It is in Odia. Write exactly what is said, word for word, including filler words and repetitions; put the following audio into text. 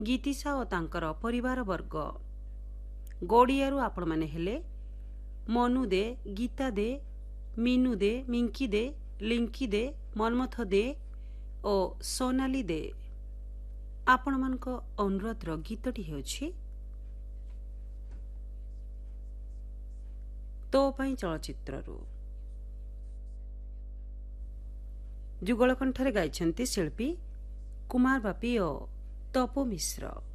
ଗୀତିଶା ଓ ତାଙ୍କର ପରିବାର ବର୍ଗ। ଗଡ଼ିଆରୁ ଆପଣମାନେ ହେଲେ ମନୁ ଦେ, ଗୀତା ଦେ, ମିନୁ ଦେ, ମିଙ୍କି ଦେ, ଲିଙ୍କି ଦେ, ମନ୍ମଥ ଦେ ଓ ସୋନାଲି ଦେ। ଆପଣମାନଙ୍କ ଅନୁରୋଧର ଗୀତଟି ହେଉଛି ତୋ ପାଇଁ ଚଳଚ୍ଚିତ୍ରରୁ। ଯୁଗଳ କଣ୍ଠରେ ଗାଇଛନ୍ତି ଶିଳ୍ପୀ କୁମାର ବାପି ଓ ତପୁ ମିଶ୍ର।